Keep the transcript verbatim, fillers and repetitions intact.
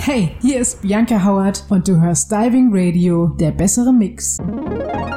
Hey, hier ist Bianca Howard und du hörst Diving Radio, der bessere Mix.